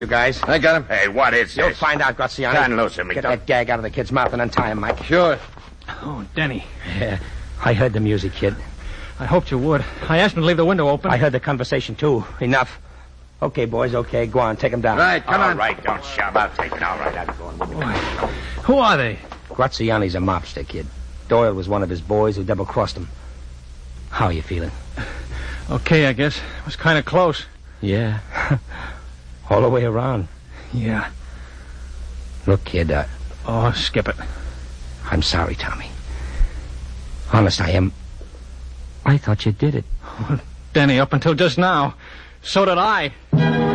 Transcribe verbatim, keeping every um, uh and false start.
You guys. I got him. Hey, what is You'll this? find out, Graziani. Turn loose of me. Get that gag out of the kid's mouth and untie him, Mike. Sure. Oh, Denny. Yeah, I heard the music, kid. I hoped you would. I asked him to leave the window open. I heard the conversation, too. Enough. Okay, boys, okay. Go on, take him down. Right, come All on. right, don't shove. I'll take it. All right, I'm going with you. Boy, who are they? Graziani's a mobster, kid. Doyle was one of his boys who double-crossed him. How are you feeling? Okay, I guess. It was kind of close. Yeah. All the way around. Yeah. Look, kid, uh, Oh, skip it. I'm sorry, Tommy. Honest, I am. I thought you did it. Denny, up until just now. So did I.